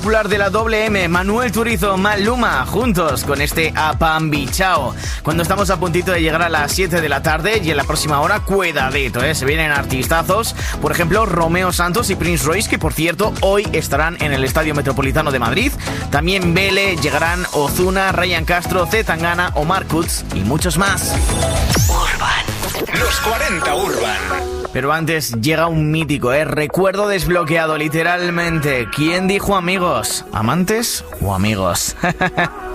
Popular de la doble M, Manuel Turizo, Maluma, juntos con este Apambichao. Cuando estamos a puntito de llegar a las 7 de la tarde y en la próxima hora, cuidadito, se vienen artistazos. Por ejemplo, Romeo Santos y Prince Royce, que por cierto, hoy estarán en el Estadio Metropolitano de Madrid. También Vele, llegarán Ozuna, Ryan Castro, C. Tangana, Omar Coutts y muchos más. Urban. Los 40 Urban. Pero antes llega un mítico, recuerdo desbloqueado, literalmente. ¿Quién dijo amigos? ¿Amantes o amigos?